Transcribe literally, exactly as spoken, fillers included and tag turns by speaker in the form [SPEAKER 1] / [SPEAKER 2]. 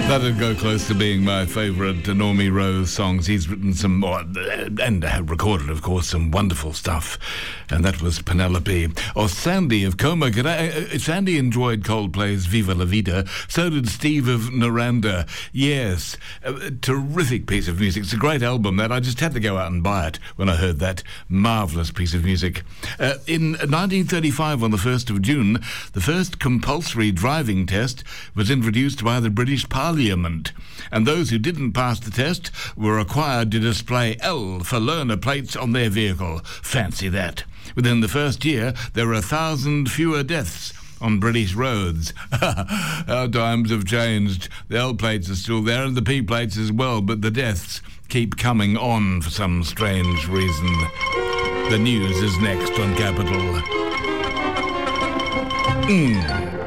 [SPEAKER 1] That'd go close to being my favourite Normie Rose songs. He's written some, more, and recorded, of course, some wonderful stuff. And that was Penelope. Or Sandy of Coma. Sandy enjoyed Coldplay's Viva La Vida. So did Steve of Naranda. Yes, a terrific piece of music. It's a great album, that. I just had to go out and buy it when I heard that marvellous piece of music. Uh, in nineteen thirty-five, on the first of June, the first compulsory driving test was introduced by the British Parliament. And those who didn't pass the test were required to display L for learner plates on their vehicle. Fancy that. Within the first year, there were a thousand fewer deaths on British roads. Our times have changed. The L plates are still there and the P plates as well, but the deaths keep coming on for some strange reason. The news is next on Capital. Mm.